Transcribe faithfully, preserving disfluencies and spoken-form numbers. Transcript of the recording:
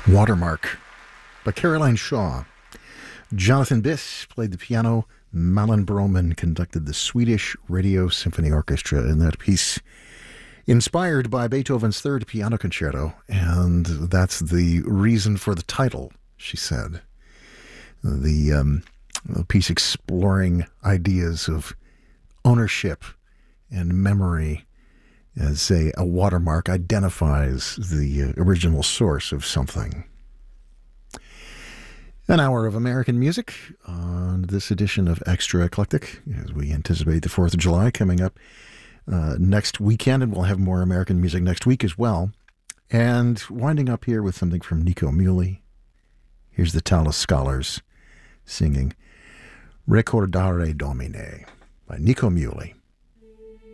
Watermark by Caroline Shaw. Jonathan Biss played the piano. Malin Broman conducted the Swedish Radio Symphony Orchestra in that piece, inspired by Beethoven's Third Piano Concerto, and that's the reason for the title, she said. The, um, the piece exploring ideas of ownership and memory as a, a watermark identifies the uh, original source of something. An hour of American music on this edition of Extra Eclectic as we anticipate the fourth of July coming up uh, next weekend, and we'll have more American music next week as well. And winding up here with something from Nico Muhly. Here's the Tallis Scholars singing Recordare Domine by Nico Muhly.